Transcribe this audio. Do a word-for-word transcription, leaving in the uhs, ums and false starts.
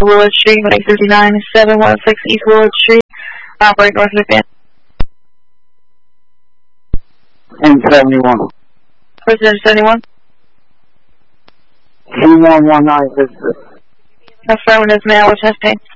Willard Street, like fifty-nine seven one six East Willard Street, operate North Van. N seventy-one. President seventy-one. C one one nine six six. Affirmative, mail or testing.